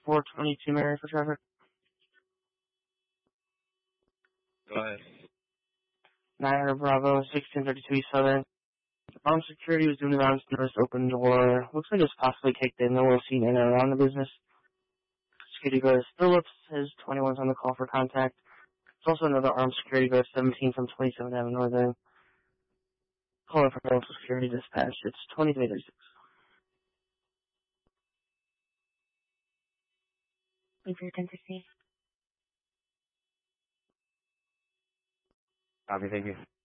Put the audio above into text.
422 Mary for traffic. Go ahead. 900 Bravo, 1632 East Southern. Armed security was doing the rounds, noticed open door. Looks like it was possibly kicked in. No one was seen in or around the business. Security guard Phillips, his 21's on the call for contact. There's also another armed security guard, 17 from 27th Avenue Northern. Calling for medical security dispatch. It's 2336. Wait for your 10:15. Copy, thank you.